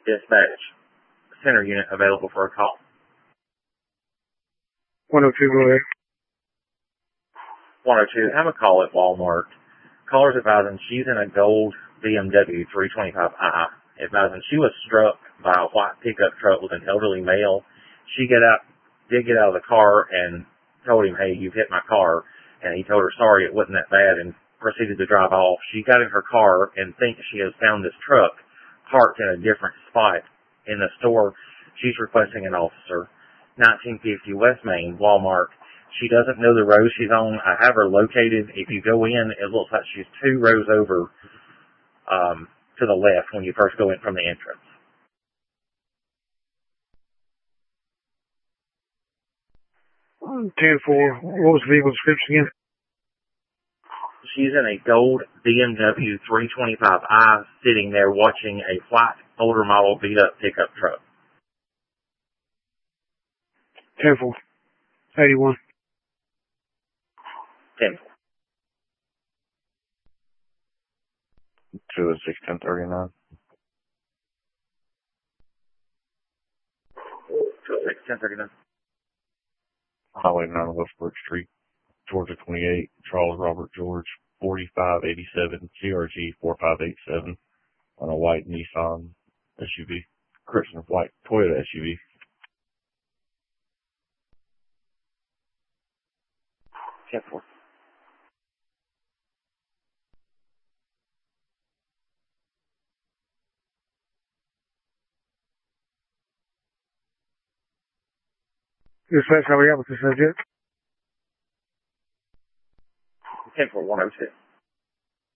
Dispatch center unit available for a call. 102, go ahead. 102, have a call at Walmart. Caller's advising she's in a gold BMW 325i. Advising she was struck by a white pickup truck with an elderly male. She did get out of the car and told him, hey, you've hit my car. And he told her, sorry, it wasn't that bad, and proceeded to drive off. She got in her car and thinks she has found this truck parked in a different spot in the store. She's requesting an officer. 1950 West Main, Walmart. She doesn't know the road she's on. I have her located. If you go in, it looks like she's 2 rows over to the left when you first go in from the entrance. Ten-4. What was the vehicle description again? She's in a gold BMW 325i sitting there watching a white older model beat up pickup truck. 10-4. 81. 10-4. 206 1039. 206 1039. Highway 9 Westbrook Street, Georgia 28, Charles Robert George, 4587, CRG 4587, on a white Nissan SUV, correction, white Toyota SUV. 10-4. Dispatch, how we got with the subject? 10-4, 102.